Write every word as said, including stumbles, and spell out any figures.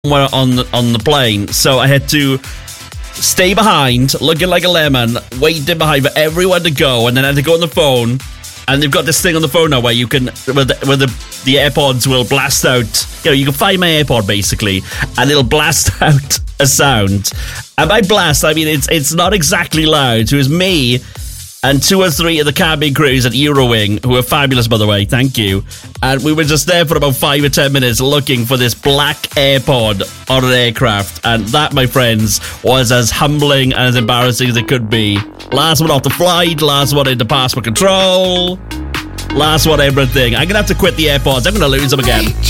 somewhere on the, on the plane, so I had to stay behind, looking like a lemon, waiting behind for everyone to go, and then I had to go on the phone. And they've got this thing on the phone now where you can, where the, where the, the AirPods will blast out. You know, you can find my AirPod basically, and it'll blast out a sound. And by blast, I mean it's it's not exactly loud. It was me and two or three of the cabin crews at Eurowing, who are fabulous, by the way. Thank you. And we were just there for about five or ten minutes looking for this black AirPod on an aircraft. And that, my friends, was as humbling and as embarrassing as it could be. Last one off the flight, last one into passport control, last one everything. I'm going to have to quit the AirPods. I'm going to lose them again.